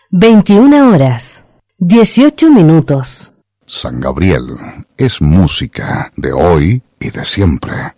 21 horas, 18 minutos. San Gabriel es música de hoy y de siempre.